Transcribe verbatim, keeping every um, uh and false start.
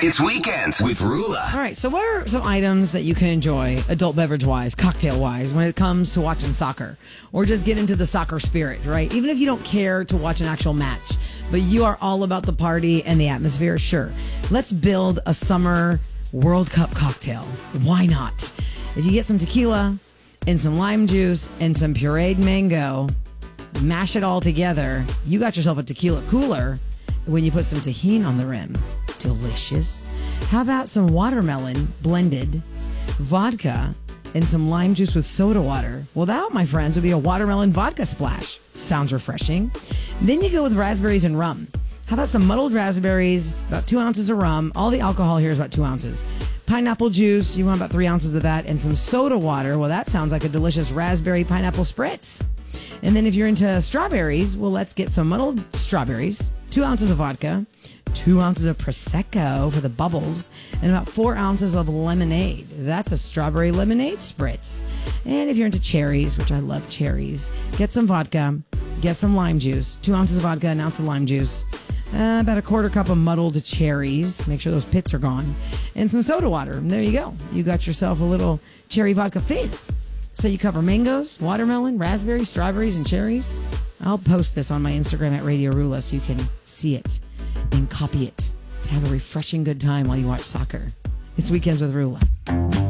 It's Weekends with Rula. All right, so what are some items that you can enjoy, adult beverage-wise, cocktail-wise, when it comes to watching soccer? Or just get into the soccer spirit, right? Even if you don't care to watch an actual match, but you are all about the party and the atmosphere, sure. Let's build a summer World Cup cocktail. Why not? If you get some tequila and some lime juice and some pureed mango, mash it all together, you got yourself a tequila cooler when you put some tahini on the rim. Delicious. How about some watermelon blended, vodka, and some lime juice with soda water? Well, that, my friends, would be a watermelon vodka splash. Sounds refreshing. Then you go with raspberries and rum. How about some muddled raspberries, about two ounces of rum. All the alcohol here is about two ounces. Pineapple juice, you want about three ounces of that, and some soda water. Well, that sounds like a delicious raspberry pineapple spritz. And then if you're into strawberries, well, let's get some muddled strawberries, two ounces of vodka, two ounces of Prosecco for the bubbles, and about four ounces of lemonade. That's a strawberry lemonade spritz. And if you're into cherries, which I love cherries, get some vodka, get some lime juice, two ounces of vodka, an ounce of lime juice, uh, about a quarter cup of muddled cherries. Make sure those pits are gone. And some soda water. And there you go. You got yourself a little cherry vodka fizz. So you cover mangoes, watermelon, raspberries, strawberries, and cherries. I'll post this on my Instagram at Radio Rula so you can see it and copy it to have a refreshing good time while you watch soccer. It's Weekends with Rula.